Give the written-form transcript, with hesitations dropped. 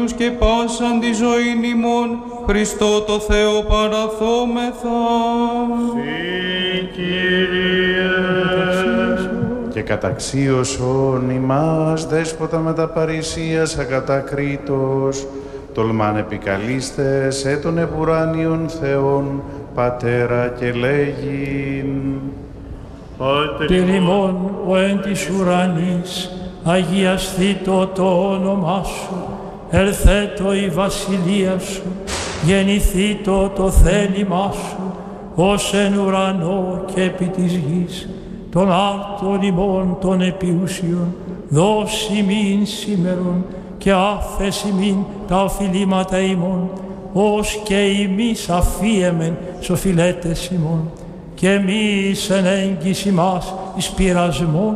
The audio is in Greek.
και πάσαν τη ζωήν ημών, Χριστό το Θεό παραθόμεθα. Συ, Κύριε. Και καταξίωσον ημάς, δέσποτα με τα παρησίας ακατακρίτως, τολμάν επικαλείστε σε των επουράνιων Θεών, Πατέρα και λέγειν. Πάτερ ημών, ο εν της ουρανής, αγιασθήτω το όνομά σου, ελθέτω η βασιλεία σου, γεννηθήτω το θέλημά σου, ως εν ουρανό και επί της γης, των άρτων ημών των επιούσιων, δώσει ημίν σήμερον και άφεση ημίν τα οφειλήματα ημών, ως και ημείς αφίεμεν σοφιλέτες ημών, και εμείς εν έγκυση μας εις πειρασμόν,